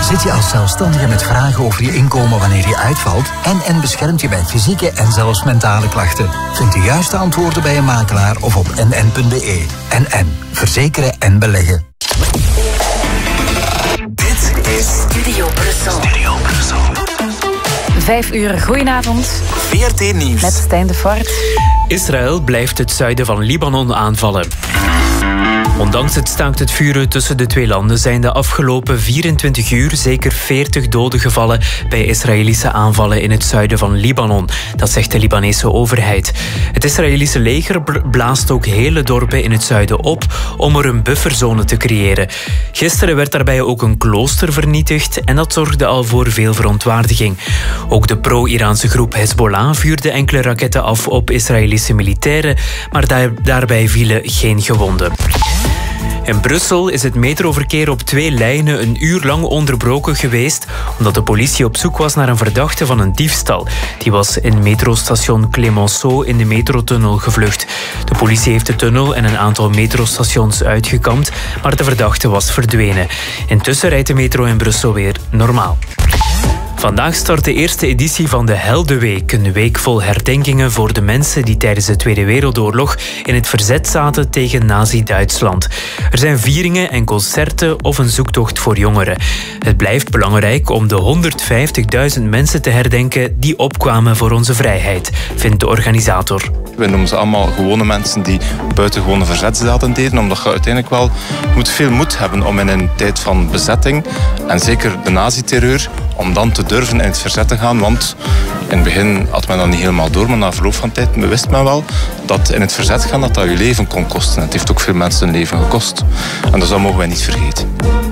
Zit je als zelfstandige met vragen over je inkomen wanneer je uitvalt? NN beschermt je bij fysieke en zelfs mentale klachten. Vind de juiste antwoorden bij een makelaar of op nn.be. NN. Verzekeren en beleggen. Dit is Studio Brussel. 5 uur, goedenavond. VRT Nieuws. Met Stijn de Voort. Israël blijft het zuiden van Libanon aanvallen. Ondanks het staakt het vuren tussen de twee landen zijn de afgelopen 24 uur zeker 40 doden gevallen bij Israëlische aanvallen in het zuiden van Libanon. Dat zegt de Libanese overheid. Het Israëlische leger blaast ook hele dorpen in het zuiden op om er een bufferzone te creëren. Gisteren werd daarbij ook een klooster vernietigd en dat zorgde al voor veel verontwaardiging. Ook de pro-Iraanse groep Hezbollah vuurde enkele raketten af op Israëlische militairen, maar daarbij vielen geen gewonden. In Brussel is het metroverkeer op 2 lijnen een uur lang onderbroken geweest omdat de politie op zoek was naar een verdachte van een diefstal. Die was in metrostation Clemenceau in de metrotunnel gevlucht. De politie heeft de tunnel en een aantal metrostations uitgekampt, maar de verdachte was verdwenen. Intussen rijdt de metro in Brussel weer normaal. Vandaag start de eerste editie van de Heldenweek. Een week vol herdenkingen voor de mensen die tijdens de Tweede Wereldoorlog in het verzet zaten tegen Nazi-Duitsland. Er zijn vieringen en concerten of een zoektocht voor jongeren. Het blijft belangrijk om de 150.000 mensen te herdenken die opkwamen voor onze vrijheid, vindt de organisator. We noemen ze allemaal gewone mensen die buitengewone verzetsdaden deden, omdat je uiteindelijk wel veel moed hebben om in een tijd van bezetting, en zeker de nazi-terreur, om dan te durven in het verzet te gaan. Want in het begin had men dat niet helemaal door, maar na verloop van tijd wist men wel dat in het verzet gaan dat je leven kon kosten. Het heeft ook veel mensen hun leven gekost. En dus dat mogen wij niet vergeten.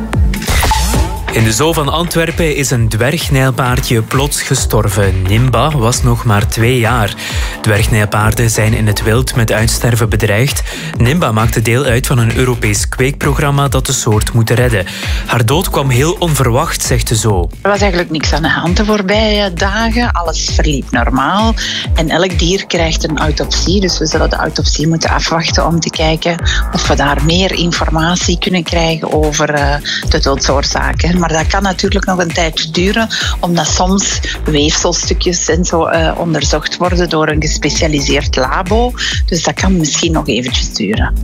In de zoo van Antwerpen is een dwergnijlpaardje plots gestorven. Nimba was nog maar 2 jaar. Dwergnijlpaarden zijn in het wild met uitsterven bedreigd. Nimba maakte deel uit van een Europees kweekprogramma dat de soort moet redden. Haar dood kwam heel onverwacht, zegt de zoo. Er was eigenlijk niks aan de hand de voorbije dagen. Alles verliep normaal. En elk dier krijgt een autopsie. Dus we zullen de autopsie moeten afwachten om te kijken of we daar meer informatie kunnen krijgen over de doodsoorzaken. Maar dat kan natuurlijk nog een tijdje duren, omdat soms weefselstukjes en zo onderzocht worden door een gespecialiseerd labo. Dus dat kan misschien nog eventjes duren.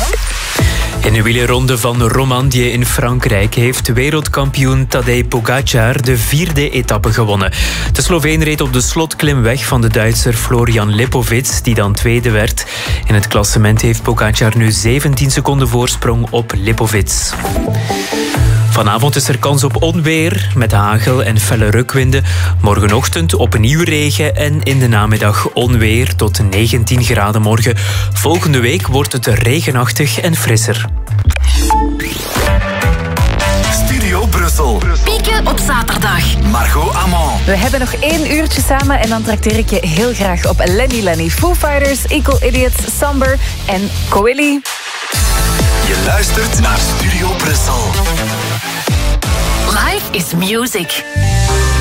In de wielerronde van Romandie in Frankrijk heeft wereldkampioen Tadej Pogačar de 4e etappe gewonnen. De Sloveen reed op de slotklim weg van de Duitser Florian Lipovic, die dan 2e werd. In het klassement heeft Pogačar nu 17 seconden voorsprong op Lipovic. Vanavond is er kans op onweer met hagel en felle rukwinden. Morgenochtend opnieuw regen en in de namiddag onweer tot 19 graden morgen. Volgende week wordt het regenachtig en frisser. Studio Brussel. Pieken op zaterdag. Margot Amand. We hebben nog 1 uurtje samen en dan trakteer ik je heel graag op Lenny, Foo Fighters, Equal Idiots, Somber en Coeli. Je luistert naar Studio Brussel. Life is music.